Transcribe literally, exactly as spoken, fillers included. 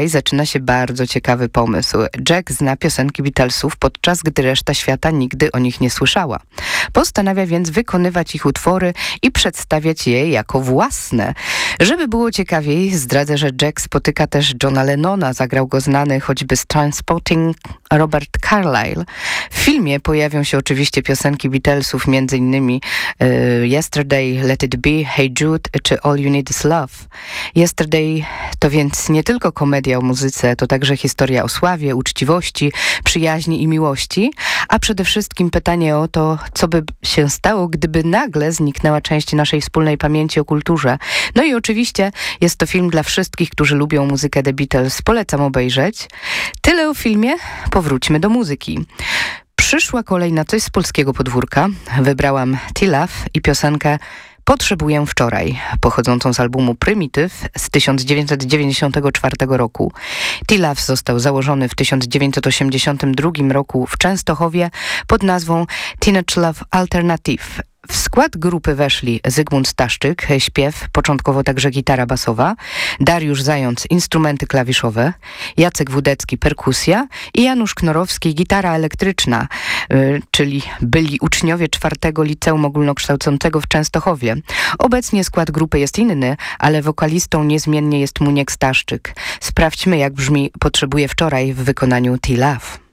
Zaczyna się bardzo ciekawy pomysł. Jack zna piosenki Beatlesów, podczas gdy reszta świata nigdy o nich nie słyszała. Postanawia więc wykonywać ich utwory i przedstawiać je jako własne. Żeby było ciekawiej, zdradzę, że Jack spotyka też Johna Lennona. Zagrał go znany choćby z Trainspotting Robert Carlyle. W filmie pojawią się oczywiście piosenki Beatlesów, między innymi y, Yesterday, Let It Be, Hey Jude czy All You Need Is Love. Yesterday to więc nie tylko komedia o muzyce, to także historia o sławie, uczciwości, przyjaźni i miłości, a przede wszystkim pytanie o to, co by się stało, gdyby nagle zniknęła część naszej wspólnej pamięci o kulturze. No i oczywiście jest to film dla wszystkich, którzy lubią muzykę The Beatles. Polecam obejrzeć. Tyle o filmie, powróćmy do muzyki. Przyszła kolej na coś z polskiego podwórka. Wybrałam T-Love i piosenkę Potrzebuję wczoraj, pochodzącą z albumu Primitive z tysiąc dziewięćset dziewięćdziesiątego czwartego roku. T-Love został założony w tysiąc dziewięćset osiemdziesiątym drugim roku w Częstochowie pod nazwą Teenage Love Alternative. W skład grupy weszli Zygmunt Staszczyk, śpiew, początkowo także gitara basowa, Dariusz Zając, instrumenty klawiszowe, Jacek Wódecki, perkusja i Janusz Knorowski, gitara elektryczna, yy, czyli byli uczniowie czwartego Liceum Ogólnokształcącego w Częstochowie. Obecnie skład grupy jest inny, ale wokalistą niezmiennie jest Muniek Staszczyk. Sprawdźmy, jak brzmi Potrzebuję wczoraj w wykonaniu T-Love.